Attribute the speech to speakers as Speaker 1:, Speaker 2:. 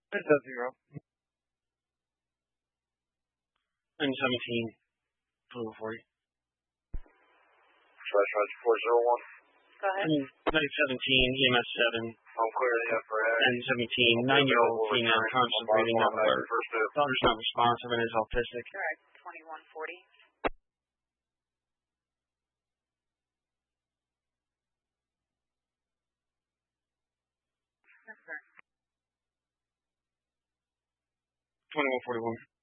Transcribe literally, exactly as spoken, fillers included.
Speaker 1: It's a zero.
Speaker 2: nine seventeen, total forty.
Speaker 3: Slash Roger four zero one.
Speaker 4: Go ahead.
Speaker 2: nine seventeen, E M S seven.
Speaker 3: I'm clear the F R A.
Speaker 2: nine seventeen, nine-year-old female, constant breathing, no alert. Daughter's not responsive and is autistic.
Speaker 4: Correct. twenty-one forty.
Speaker 2: twenty-one forty-one.